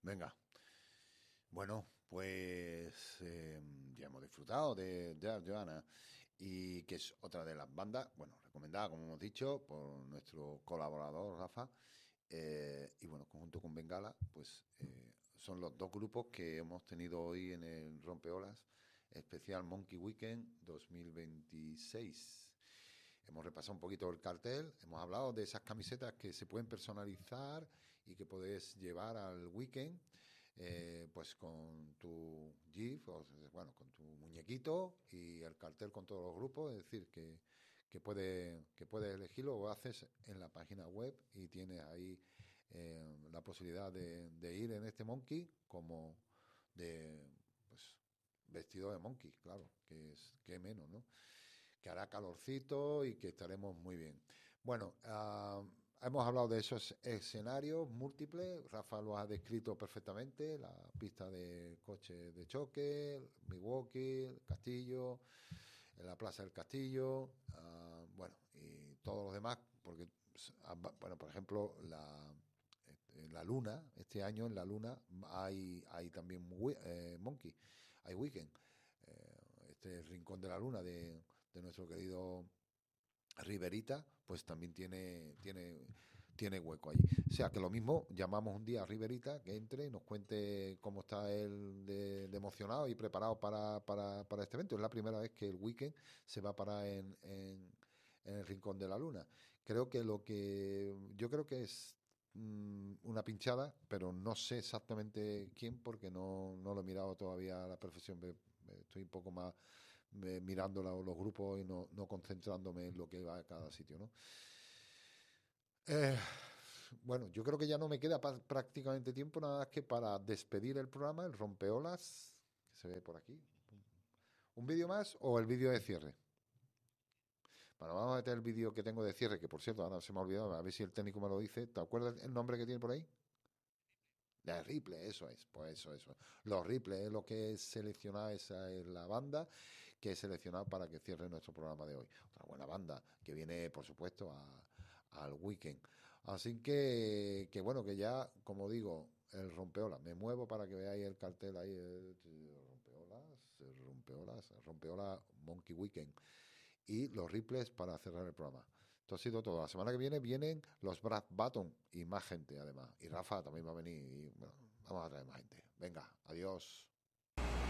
Venga. Bueno, pues ya hemos disfrutado de Joanna y que es otra de las bandas, bueno, recomendada, como hemos dicho, por nuestro colaborador Rafa. Y bueno, conjunto con Bengala, pues son los dos grupos que hemos tenido hoy en el Rompeolas, especial Monkey Weekend 2026. Hemos repasado un poquito el cartel, hemos hablado de esas camisetas que se pueden personalizar y que puedes llevar al weekend, pues con tu GIF, o, bueno, con tu muñequito y el cartel con todos los grupos, es decir, que puedes elegirlo o haces en la página web y tienes ahí la posibilidad de ir en este Monkey como de, pues, vestido de Monkey, claro, que menos, ¿no? Que hará calorcito y que estaremos muy bien. Bueno, hemos hablado de esos escenarios múltiples. Rafa lo ha descrito perfectamente: la pista de coche de choque, Milwaukee, el castillo, en la plaza del castillo, bueno, y todos los demás, porque, bueno, por ejemplo, la luna, este año en la luna hay también Monkey, hay Weekend, este rincón de la luna de nuestro querido Riverita, pues también tiene hueco allí. O sea que lo mismo, llamamos un día a Riverita que entre y nos cuente cómo está él de emocionado y preparado para este evento. Es la primera vez que el weekend se va a parar en el Rincón de la Luna. Yo creo que es una pinchada, pero no sé exactamente quién porque no lo he mirado todavía a la perfección. Estoy un poco más mirando los grupos y no concentrándome en lo que va a cada sitio, ¿no? Eh, bueno, yo creo que ya no me queda prácticamente tiempo nada más que para despedir el programa, el rompeolas, que se ve por aquí. ¿Un vídeo más o el vídeo de cierre? Bueno, vamos a meter el vídeo que tengo de cierre, que por cierto, ahora se me ha olvidado, a ver si el técnico me lo dice. ¿Te acuerdas el nombre que tiene por ahí? De Ripley, eso es, pues eso. Los Ripley es lo que es seleccionada, esa es la banda que he seleccionado para que cierre nuestro programa de hoy. Otra buena banda que viene, por supuesto, al weekend. Así que bueno, que ya, como digo, el rompeolas. Me muevo para que veáis el cartel ahí. Rompeolas Monkey Weekend. Y los Ripples para cerrar el programa. Esto ha sido todo. La semana que viene vienen los Brad Button y más gente, además. Y Rafa también va a venir. Y bueno, vamos a traer más gente. Venga, adiós.